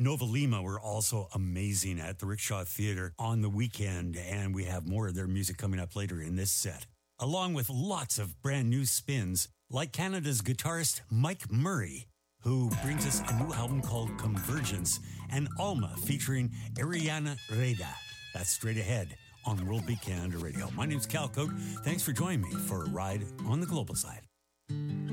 Nova Lima were also amazing at the Rickshaw Theater on the weekend, and we have more of their music coming up later in this set, along with lots of brand new spins, like Canada's guitarist Mike Murray, who brings us a new album called Convergence, and Alma featuring Ariana Reda. That's straight ahead on World Beat Canada Radio. My name's Cal Cote. Thanks for joining me for a ride on the global side.